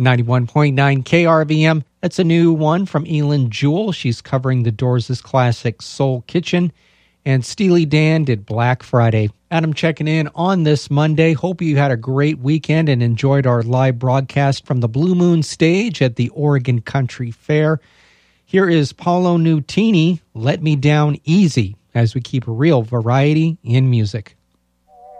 91.9 KRVM. That's a new one from Elin Jewell. She's covering the Doors' classic Soul Kitchen. And Steely Dan did Black Friday. Adam checking in on this Monday. Hope you had a great weekend and enjoyed our live broadcast from the Blue Moon stage at the Oregon Country Fair. Here is Paolo Nutini, Let Me Down Easy, as we keep real variety in music.